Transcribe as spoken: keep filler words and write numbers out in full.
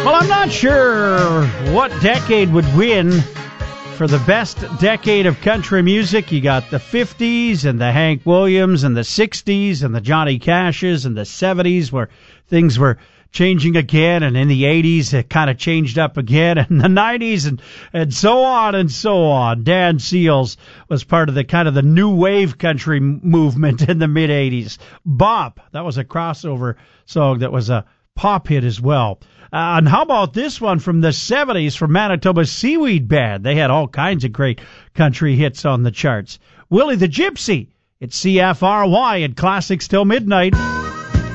Well, I'm not sure what decade would win for the best decade of country music. You got the fifties and the Hank Williams and the sixties and the Johnny Cashes and the seventies where things were changing again, and in the eighties it kind of changed up again, and the nineties and and so on and so on. Dan Seals was part of the kind of the new wave country movement in the mid eighties. Bop, that was a crossover song that was a pop hit as well. Uh, and how about this one from the seventies from Manitoba Seaweed Band? They had all kinds of great country hits on the charts. Willie the Gypsy, it's C F R Y at Classics Till Midnight.